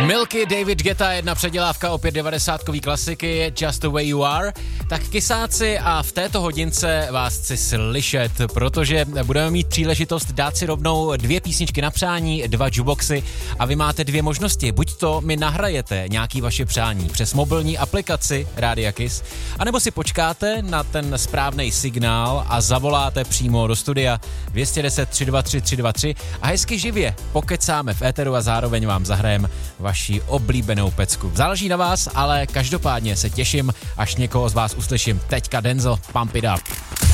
Milky, David Guetta, jedna předělávka, opět 90kový klasiky, Just the Way You Are. Tak kysáci, a v této hodince vás chci slyšet, protože budeme mít příležitost dát si rovnou 2 písničky na přání, 2 jukeboxy a vy máte 2 možnosti. Buď to mi nahrajete nějaký vaše přání přes mobilní aplikaci Rádia Kiss, anebo si počkáte na ten správný signál a zavoláte přímo do studia 210 323 323 a hezky živě pokecáme v éteru a zároveň vám zahrajem vaši oblíbenou pecku. Záleží na vás, ale každopádně se těším, až někoho z vás uslyším. Teďka Denzel, Pump It Up.